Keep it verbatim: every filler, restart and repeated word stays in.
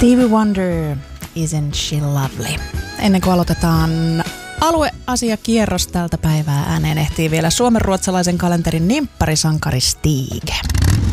Stevie Wonder, Isn't She Lovely? Ennen kuin aloitetaan alueasiakierros tältä päivää, ääneen ehtii vielä suomenruotsalaisen kalenterin nimpparisankari Stig.